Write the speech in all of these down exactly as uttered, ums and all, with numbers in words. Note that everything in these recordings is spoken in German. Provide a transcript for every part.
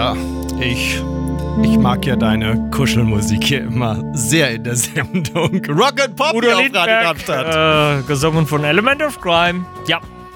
Peter, ich, ich mag ja deine Kuschelmusik hier immer sehr in der Sendung. Rock and Pop Udo hier auf Lindenberg, Radio Darmstadt. Äh, gesungen von Element of Crime. Ja.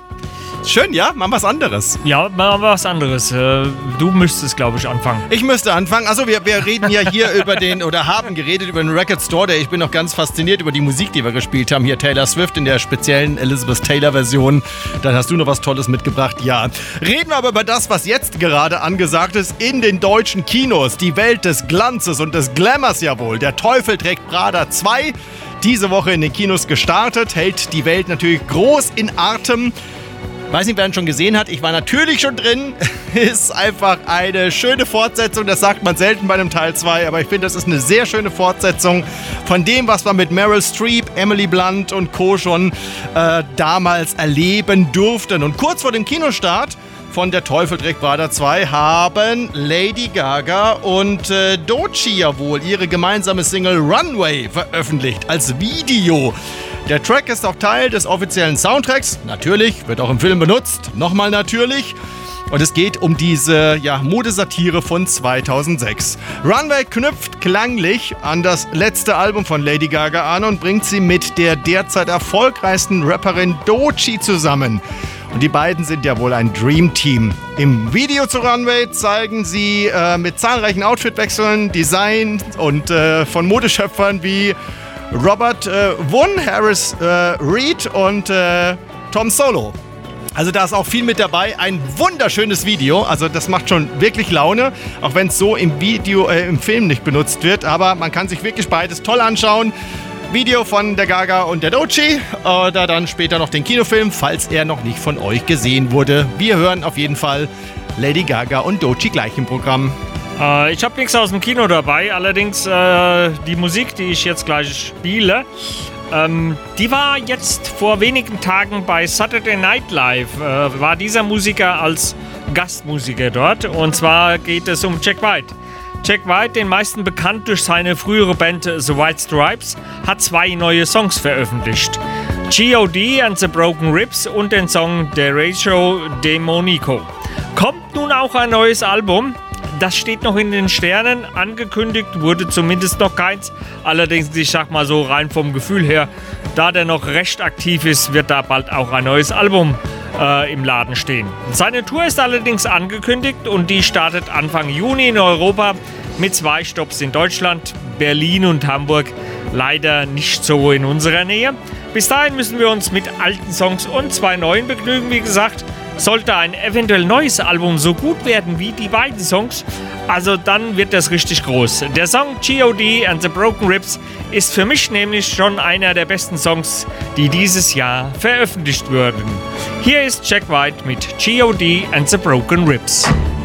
Schön, ja? Machen wir was anderes. Ja, machen wir was anderes. Äh, du müsstest, glaube ich, anfangen. Ich müsste anfangen. Also wir, wir reden ja hier über den, oder haben geredet über den Record Store Day. Ich bin noch ganz fasziniert über die Musik, die wir gespielt haben. Hier Taylor Swift in der speziellen Elizabeth Taylor Version. Dann hast du noch was Tolles mitgebracht. Ja. Reden wir aber über das, was jetzt gerade angesagt ist in den deutschen Kinos. Die Welt des Glanzes und des Glamours ja wohl. Der Teufel trägt Prada zwei. Diese Woche in den Kinos gestartet. Hält die Welt natürlich groß in Atem. Weiß nicht, wer ihn schon gesehen hat. Ich war natürlich schon drin. Ist einfach eine schöne Fortsetzung. Das sagt man selten bei einem Teil zwei. Aber ich finde, das ist eine sehr schöne Fortsetzung von dem, was wir mit Meryl Streep, Emily Blunt und Co. schon äh, damals erleben durften. Und kurz vor dem Kinostart von Der Teufel trägt Prada zwei haben Lady Gaga und äh, Doechii ja wohl ihre gemeinsame Single Runway veröffentlicht als Video. Der Track ist auch Teil des offiziellen Soundtracks. Natürlich, wird auch im Film benutzt. Nochmal natürlich. Und es geht um diese ja, Modesatire von zweitausendsechs. Runway knüpft klanglich an das letzte Album von Lady Gaga an und bringt sie mit der derzeit erfolgreichsten Rapperin Doechii zusammen. Und die beiden sind ja wohl ein Dream-Team. Im Video zu Runway zeigen sie äh, mit zahlreichen Outfitwechseln, Design und äh, von Modeschöpfern wie Robert äh, Wunn, Harris äh, Reed und äh, Tom Solo. Also da ist auch viel mit dabei. Ein wunderschönes Video. Also das macht schon wirklich Laune. Auch wenn es so im Video, äh, im Film nicht benutzt wird. Aber man kann sich wirklich beides toll anschauen. Video von der Gaga und der Doechii. Oder dann später noch den Kinofilm, falls er noch nicht von euch gesehen wurde. Wir hören auf jeden Fall Lady Gaga und Doechii gleich im Programm. Äh, ich habe nichts aus dem Kino dabei, allerdings äh, die Musik, die ich jetzt gleich spiele, ähm, die war jetzt vor wenigen Tagen bei Saturday Night Live, äh, war dieser Musiker als Gastmusiker dort, und zwar geht es um Jack White. Jack White, den meisten bekannt durch seine frühere Band The White Stripes, hat zwei neue Songs veröffentlicht. G O D and the Broken Ribs und den Song Derecho Demonico. Kommt nun auch ein neues Album. Das steht noch in den Sternen, angekündigt wurde zumindest noch keins. Allerdings, ich sag mal so rein vom Gefühl her, da der noch recht aktiv ist, wird da bald auch ein neues Album äh, im Laden stehen. Seine Tour ist allerdings angekündigt und die startet Anfang Juni in Europa mit zwei Stopps in Deutschland, Berlin und Hamburg. Leider nicht so in unserer Nähe. Bis dahin müssen wir uns mit alten Songs und zwei neuen begnügen, wie gesagt. Sollte ein eventuell neues Album so gut werden wie die beiden Songs, also dann wird das richtig groß. Der Song G O D and the Broken Ribs ist für mich nämlich schon einer der besten Songs, die dieses Jahr veröffentlicht wurden. Hier ist Jack White mit G O D and the Broken Ribs.